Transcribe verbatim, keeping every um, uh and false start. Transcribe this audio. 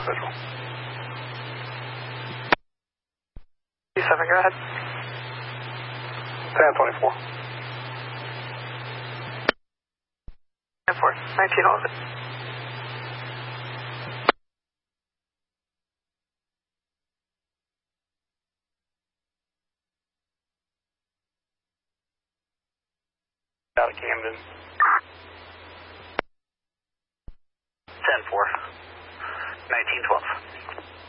visual. T seven, go ahead. ten twenty-four. ten four, nineteen eleven. Out of Camden. ten four, nineteen twelve.